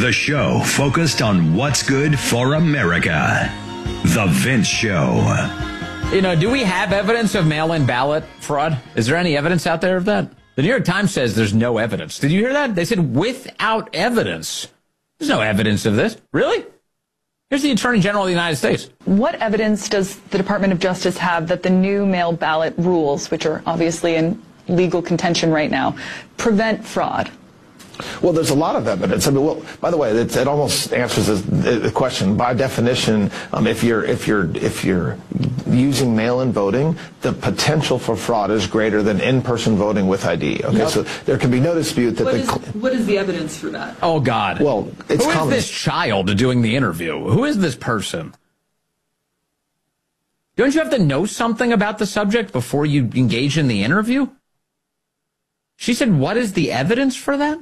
The show focused on what's good for America. The Vince Show. You know, do we have evidence of mail-in ballot fraud? Is there any evidence out there of that? The New York Times says there's no evidence. Did you hear that? They said without evidence. There's no evidence of this. Really? Here's the Attorney General of the United States. What evidence does the Department of Justice have that the new mail ballot rules, which are obviously in legal contention right now, prevent fraud? Well, there's a lot of evidence. I mean, well, by the way, it almost answers the question. By definition, if you're using mail-in voting, the potential for fraud is greater than in-person voting with ID. Okay, yep. So there can be no dispute that what is the evidence for that? Oh God! Well, it's who is this child doing the interview? Who is this person? Don't you have to know something about the subject before you engage in the interview? She said, "What is the evidence for that?"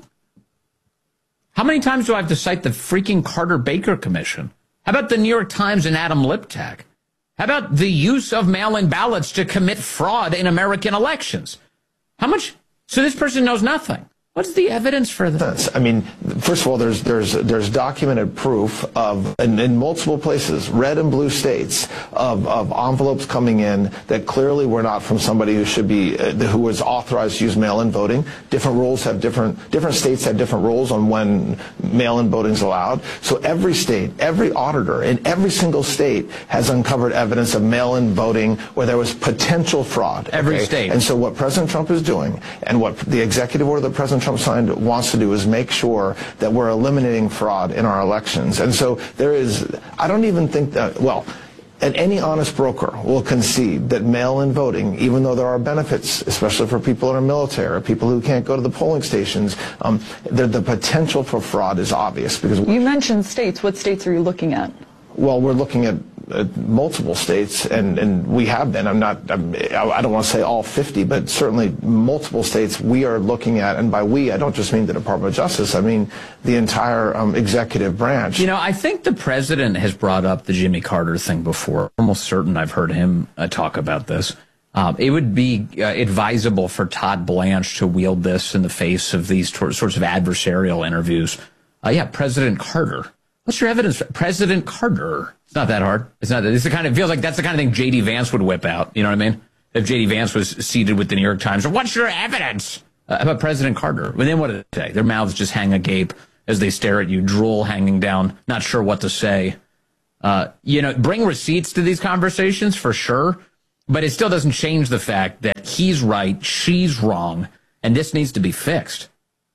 How many times do I have to cite the freaking Carter Baker Commission? How about the New York Times and Adam Liptak? How about the use of mail-in ballots to commit fraud in American elections? How much? So this person knows nothing. What's the evidence for this? I mean, first of all, there's documented proof of in multiple places, red and blue states, of envelopes coming in that clearly were not from somebody who should be who was authorized to use mail-in voting. Different rules have different states have different rules on when mail-in voting is allowed. So every state, every auditor in every single state has uncovered evidence of mail-in voting where there was potential fraud. Every state. And so what President Trump is doing, and what the executive order that President Trump signed wants to do, is make sure that we're eliminating fraud in our elections. And so there is, I don't even think that, well, and any honest broker will concede that mail-in voting, even though there are benefits, especially for people in our military or people who can't go to the polling stations, the potential for fraud is obvious. Because you mentioned states. What states are you looking at? Well, we're looking at multiple states, and we have been. I don't want to say all 50, but certainly multiple states we are looking at. And by we, I don't just mean the Department of Justice. I mean the entire executive branch. You know, I think the president has brought up the Jimmy Carter thing before. I'm almost certain I've heard him talk about this. It would be advisable for Todd Blanche to wield this in the face of these sorts of adversarial interviews. Yeah, President Carter. What's your evidence? President Carter. It's not that hard. It's not. It's the kind of, feels like that's the kind of thing J.D. Vance would whip out. You know what I mean? If J.D. Vance was seated with the New York Times, what's your evidence about President Carter? And then what do they say? Their mouths just hang agape as they stare at you, drool hanging down, not sure what to say. You know, bring receipts to these conversations for sure, but it still doesn't change the fact that he's right, she's wrong, and this needs to be fixed.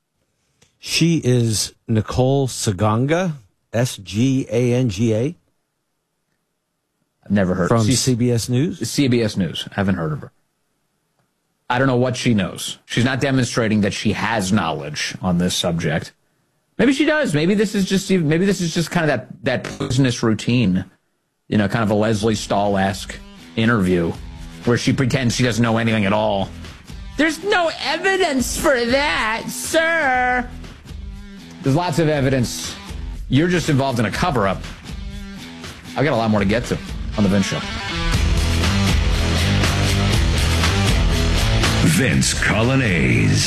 She is Nicole Sganga. Sganga. I've never heard from CBS News. CBS News. Haven't heard of her. I don't know what she knows. She's not demonstrating that she has knowledge on this subject. Maybe she does. Maybe this is just kind of that business routine, you know, kind of a Leslie Stahl-esque interview where she pretends she doesn't know anything at all. There's no evidence for that, sir. There's lots of evidence. You're just involved in a cover-up. I've got a lot more to get to on The Vince Show. Vince Coglianese.